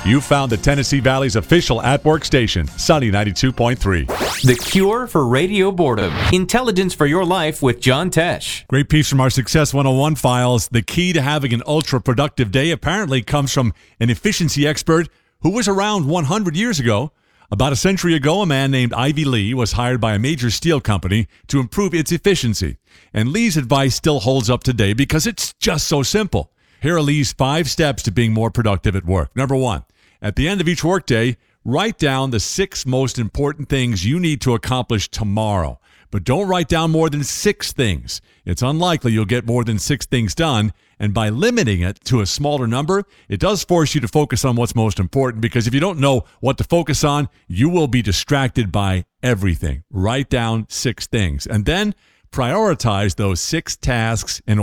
You found the Tennessee Valley's official at-work station, Sunny 92.3. The cure for radio boredom. Intelligence for your life with John Tesh. Great piece from our Success 101 files. The key to having an ultra-productive day apparently comes from an efficiency expert who was around 100 years ago. About a century ago, a man named Ivy Lee was hired by a major steel company to improve its efficiency. And Lee's advice still holds up today because it's just so simple. Here are Lee's 5 steps to being more productive at work. Number 1, at the end of each workday, write down the 6 most important things you need to accomplish tomorrow. But don't write down more than 6 things. It's unlikely you'll get more than 6 things done. And by limiting it to a smaller number, it does force you to focus on what's most important, because if you don't know what to focus on, you will be distracted by everything. Write down 6 things and then prioritize those 6 tasks in